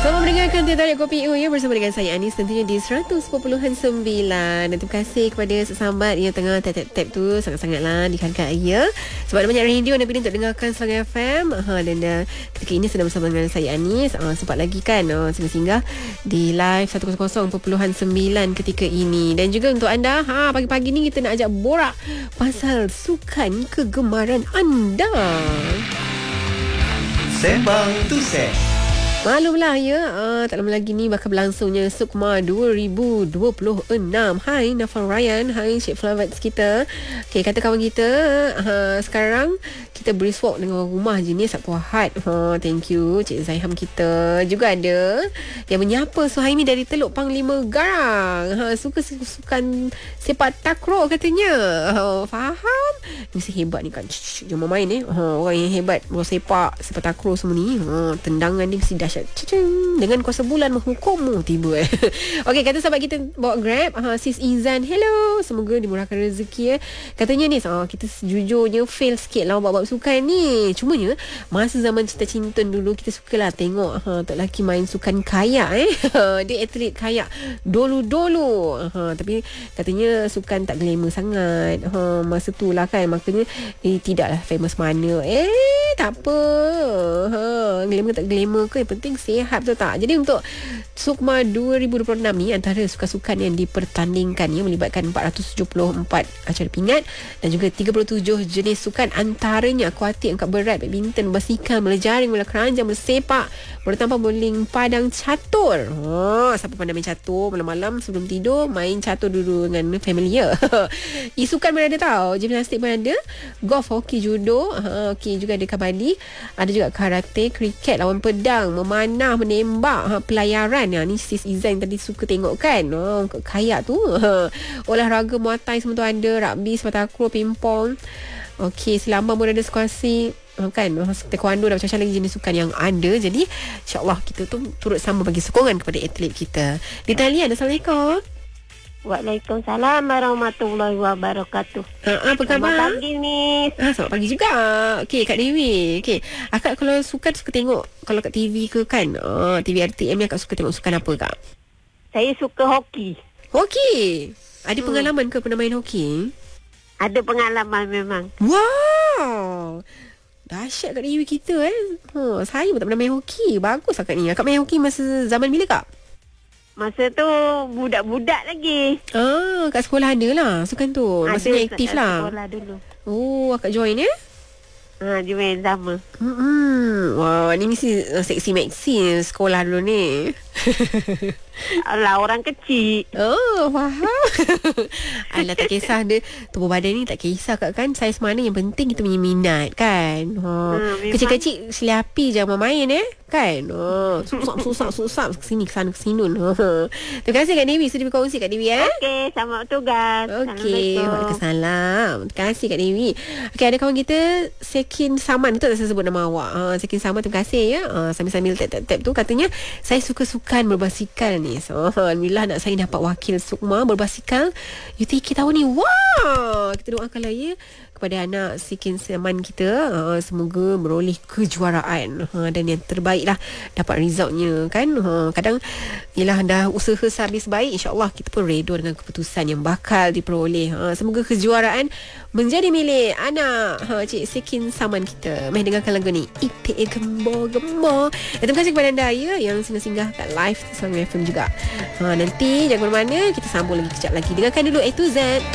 Selamat mendengarkan Teh Tarik Kopi U ya, bersama dengan saya Anis, tentunya di 100.9. Dan terima kasih kepada sahabat yang tengah tap-tap tu, sangat-sangatlah dihargai ya. Sebab ada banyak radio yang pilih untuk dengarkan Selangor FM. Dan ketika ini sedang bersama dengan saya Anis. Sempat lagi kan singgah-singgah di live 100.9 ketika ini. Dan juga untuk anda, pagi-pagi ni kita nak ajak borak pasal sukan kegemaran anda. Sembang Tuset. Maklumlah ya, tak lama lagi ni bakal berlangsungnya Sukma 2026. Hai Nafal Ryan, hai Cik Flavats kita. Okay, kata kawan kita, sekarang kita brisk walk dengan orang rumah je ni Sabtu Ahad. Thank you Cik Zaiham kita. Juga ada yang menyapa Suhaimi dari Teluk Panglima Garang. Suka sukan sepak takraw katanya. Faham? Mesti hebat ni kan. Jangan main orang yang hebat bola sepak takraw semua ni. Tendangan dia mesti dahsyat. Dengan kuasa bulan menghukummu tiba. Okey, kata sahabat kita bawa Grab, Sis Izan, hello, semoga dimurahkan rezeki Katanya ni kita sejujurnya fail sikit lah bab sukan ni. Cumanya masa zaman cinta-cintun dulu kita sukalah tengok tok lelaki main sukan kayak dia atlet kayak dulu-dulu. Tapi katanya sukan tak glamour sangat masa tu lah kan, makanya tidaklah famous mana. Tak apa, glamour tak glamour ke, yang penting sihat, betul tak? Jadi untuk Sukma 2026 ni, antara sukan-sukan yang dipertandingkan melibatkan 474 acara pingat dan juga 37 jenis sukan, antaranya akuatik, angkat berat, badminton, basikal, bola jaring, bola keranjang, bola sepak, bola tampar, bowling, padang, catur. Siapa pandai main catur malam-malam sebelum tidur, main catur dulu dengan family ya. Sukan pun ada tau, gimnastik pun ada, golf, hoki, judo, juga ada kabadi, ada juga karate, kriket, lawan pedang, memanah, menembak, pelayaran. Ni Sis Izan tadi suka tengok kan, kayak tu. Olahraga muay thai semua tu ada, rugby, sepak takraw, pingpong. Okey, selambang pun ada, skuasi kan, taekwondo dan macam-macam lagi jenis sukan yang ada. Jadi insyaAllah kita tu turut sama bagi sokongan kepada atlet kita. Di talian, Assalamualaikum. Waalaikumsalam warahmatullahi wabarakatuh. Apa khabar? Selamat pagi ni. Selamat pagi juga. Okey, Kak Dewi. Okey, akak kalau sukan suka tengok kalau kat TV ke kan, TV RTM ni akak suka tengok sukan apa kak? Saya suka hoki. Hoki. Ada pengalaman ke pernah main hoki? Ada pengalaman memang. Wow, dahsyat Kak Dewi kita saya pun tak pernah main hoki. Bagus akak ni. Akak main hoki masa zaman bila kak? Masa tu budak-budak lagi. Kat sekolah ada lah sukan tu. Maksudnya aktif lah. Sekolah dulu. Akak join ya? Join sama. Wah, ni mesti seksi maxi sekolah dulu ni. Alah, orang kecil. Faham. Alah, tak kisah dia tubuh badan ni, tak kisah kak kan. Saiz mana, yang penting kita punya minat kan. Kecil-kecil seliapi jangan main kan. Susah kesini kesana kesinun. Terima kasih Kak Dewi sudah berkongsi Kak Dewi Okey, selamat tugas. Okey, waalaikumsalam. Terima kasih Kak Dewi. Okey, ada kawan kita Sekin Saman, betul tak saya sebut nama awak? Sekin Saman, terima kasih ya. Sambil-sambil tap-tap tu katanya saya suka sukan berbasikal ni. Alhamdulillah nak saya dapat wakil Sukma berbasikal UTK tahun ni. Wow, kita doakanlah ya kepada anak Sekin Saman kita, semoga beroleh kejuaraan dan yang terbaik lah dapat resultnya kan. Kadang yelah dah usaha sehabis baik, insyaAllah kita pun redha dengan keputusan yang bakal diperoleh. Semoga kejuaraan menjadi milik anak Cik Sekin Saman kita. Mari dengarkan lagu ni, Ite Gembo-Gembo. Terima kasih kepada anda ya yang singgah-singgah kat live Selangor FM juga. Nanti jangan ke mana-mana, kita sambung lagi kejap lagi. Dengarkan dulu A to Z.